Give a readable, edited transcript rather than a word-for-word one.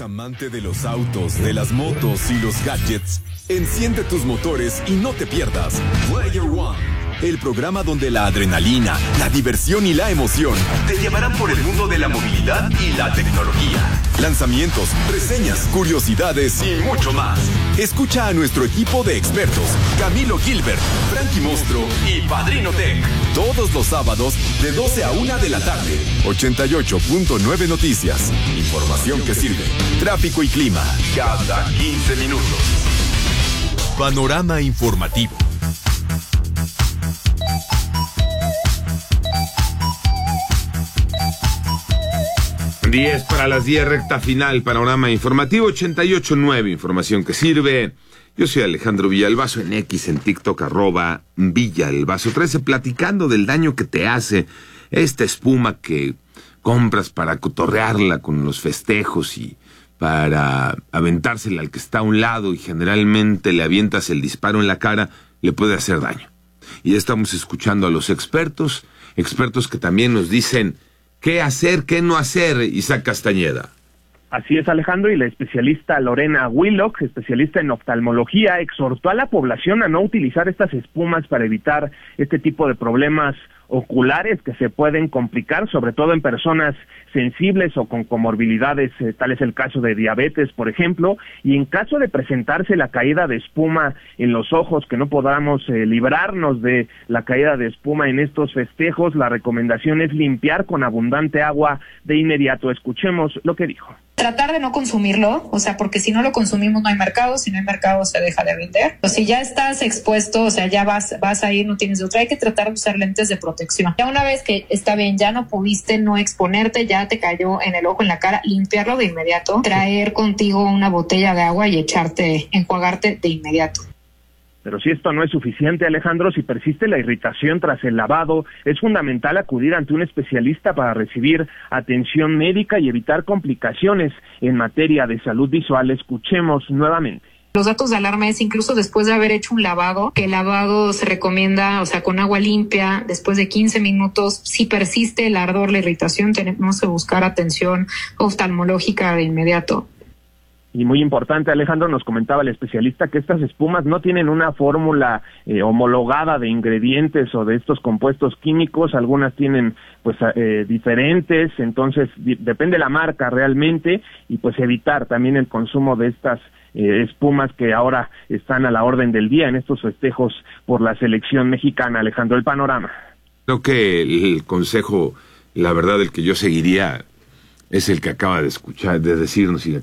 amante de los autos, de las motos y los gadgets, enciende tus motores y no te pierdas Player One, el programa donde la adrenalina, la diversión y la emoción te llevarán por el mundo de la movilidad y la tecnología. Lanzamientos, reseñas, curiosidades y mucho más. Escucha a nuestro equipo de expertos, Camilo Gilbert, Frankie Monstruo y Padrino Tech, todos los sábados de 12 a 1 de la tarde. 88.9 Noticias. Información que sirve. Tráfico y clima cada 15 minutos. Panorama informativo. 10 para las 10, recta final, panorama informativo, 88.9, información que sirve. Yo soy Alejandro Villalbazo, en X, en TikTok, @Villalbazo13, platicando del daño que te hace esta espuma que compras para cotorrearla con los festejos y para aventársela al que está a un lado y generalmente le avientas el disparo en la cara, le puede hacer daño. Y ya estamos escuchando a los expertos que también nos dicen qué hacer, qué no hacer, Isaac Castañeda. Así es, Alejandro, y la especialista Lorena Willock, especialista en oftalmología, exhortó a la población a no utilizar estas espumas para evitar este tipo de problemas oculares que se pueden complicar, sobre todo en personas sensibles o con comorbilidades, tal es el caso de diabetes, por ejemplo, y en caso de presentarse la caída de espuma en los ojos, que no podamos librarnos de la caída de espuma en estos festejos, la recomendación es limpiar con abundante agua de inmediato. Escuchemos lo que dijo. Tratar de no consumirlo, o sea, porque si no lo consumimos no hay mercado, si no hay mercado se deja de vender. O si ya estás expuesto, o sea, ya vas a ir, no tienes de otra, hay que tratar de usar lentes de protección. Ya una vez que está bien, ya no pudiste no exponerte, ya te cayó en el ojo, en la cara, limpiarlo de inmediato, traer contigo una botella de agua y enjuagarte de inmediato. Pero si esto no es suficiente, Alejandro, si persiste la irritación tras el lavado, es fundamental acudir ante un especialista para recibir atención médica y evitar complicaciones en materia de salud visual. Escuchemos nuevamente. Los datos de alarma es incluso después de haber hecho un lavado, que el lavado se recomienda, o sea, con agua limpia, después de 15 minutos. Si persiste el ardor, la irritación, tenemos que buscar atención oftalmológica de inmediato. Y muy importante, Alejandro, nos comentaba el especialista que estas espumas no tienen una fórmula homologada de ingredientes o de estos compuestos químicos, algunas tienen pues diferentes, entonces depende de la marca realmente, y pues evitar también el consumo de estas espumas que ahora están a la orden del día en estos festejos por la selección mexicana. Alejandro, el panorama. Creo que el consejo, la verdad, el que yo seguiría es el que acaba de escuchar, de decirnos y